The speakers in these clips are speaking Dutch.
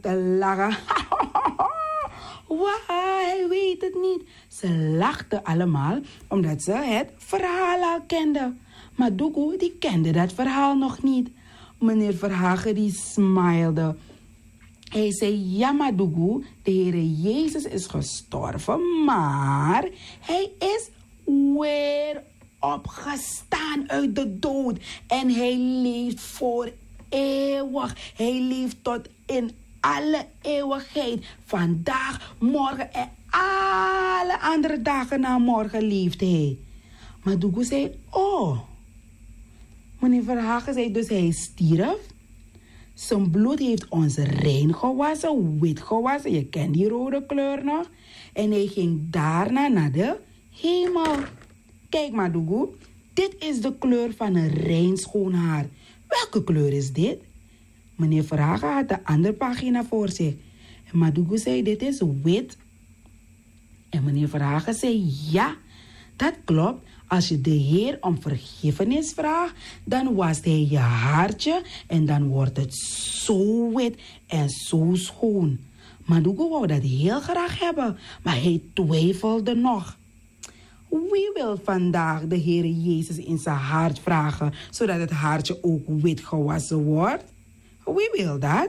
te lachen. Wauw, hij weet het niet. Ze lachten allemaal omdat ze het verhaal al kenden. Maar Doekoe die kende dat verhaal nog niet. Meneer Verhagen die smilde. Hij zei, ja maar Doekoe, de Heere Jezus is gestorven, maar hij is weer opgestaan uit de dood. En hij leeft voor eeuwig. Hij leeft tot in alle eeuwigheid. Vandaag, morgen en alle andere dagen na morgen leeft hij. Maar Doekoe zei, oh. Meneer Verhagen zei dus hij stierf. Zijn bloed heeft ons rein gewassen, wit gewassen. Je kent die rode kleur nog. En hij ging daarna naar de hemel. Kijk maar, Doekoe. Dit is de kleur van een rein schoon haar. Welke kleur is dit? Meneer Verhagen had de andere pagina voor zich. En Madougou zei, dit is wit. En meneer Verhagen zei, ja, dat klopt. Als je de Heer om vergiffenis vraagt, dan wast hij je haartje en dan wordt het zo wit en zo schoon. Madougou wou dat heel graag hebben, maar hij twijfelde nog. Wie wil vandaag de Heer Jezus in zijn hart vragen, zodat het haartje ook wit gewassen wordt? Wie wil dat?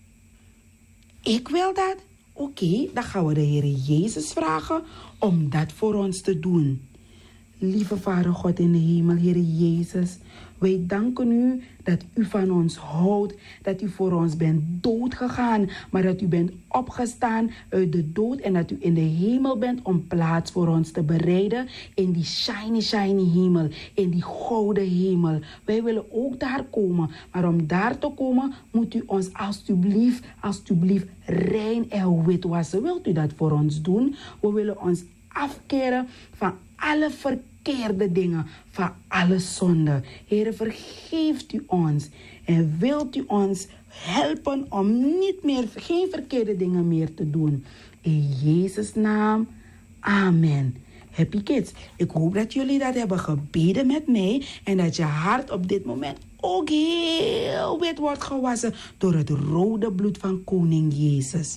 Ik wil dat. Oké, dan gaan we de Heer Jezus vragen om dat voor ons te doen. Lieve Vader God in de hemel, Heer Jezus, wij danken u dat u van ons houdt, dat u voor ons bent doodgegaan, maar dat u bent opgestaan uit de dood en dat u in de hemel bent om plaats voor ons te bereiden in die shiny, shiny hemel, in die gouden hemel. Wij willen ook daar komen, maar om daar te komen moet u ons alstublieft rein en wit wassen. Wilt u dat voor ons doen? We willen ons afkeren van alle verkeerde dingen, van alle zonden. Heere, vergeeft u ons en wilt u ons helpen om geen verkeerde dingen meer te doen. In Jezus' naam, amen. Happy kids, ik hoop dat jullie dat hebben gebeden met mij en dat je hart op dit moment ook heel wit wordt gewassen door het rode bloed van koning Jezus.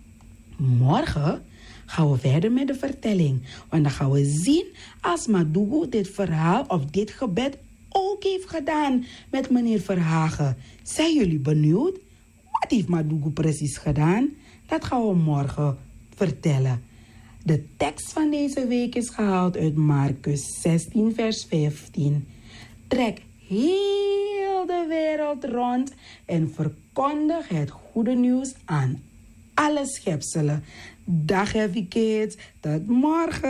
Morgen gaan we verder met de vertelling. Want dan gaan we zien als Madougou dit verhaal of dit gebed ook heeft gedaan met meneer Verhagen. Zijn jullie benieuwd? Wat heeft Madougou precies gedaan? Dat gaan we morgen vertellen. De tekst van deze week is gehaald uit Marcus 16 vers 15. Trek heel de wereld rond en verkondig het goede nieuws aan alle schepselen. Dag, happy kids. Tot morgen.